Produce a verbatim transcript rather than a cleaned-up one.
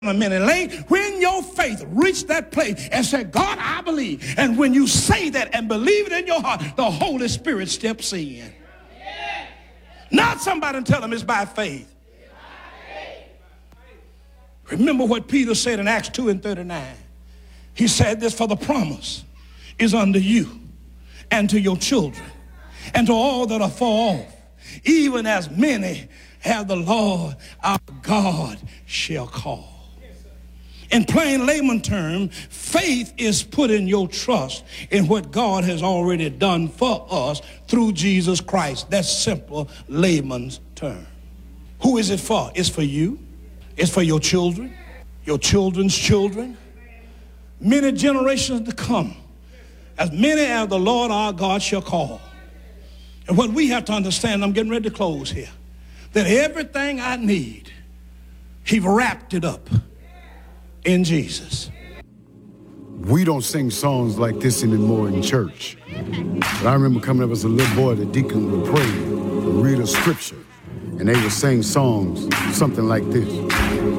a minute late. When your faith reached that place and said, God, I believe. And when you say that and believe it in your heart, the Holy Spirit steps in. Not somebody tell them it's by faith. Remember what Peter said in Acts two and thirty-nine. He said this, for the promise is unto you and to your children and to all that are far off, even as many as the Lord our God shall call. In plain layman term, faith is putting your trust in what God has already done for us through Jesus Christ. That's simple layman's term. Who is it for? It's for you. It's for your children, your children's children, many generations to come, as many as the Lord our God shall call. And what we have to understand, I'm getting ready to close here, that everything I need, He wrapped it up in Jesus. We don't sing songs like this anymore in church. But I remember coming up as a little boy, the deacon would pray, would read a scripture, and they would sing songs, something like this.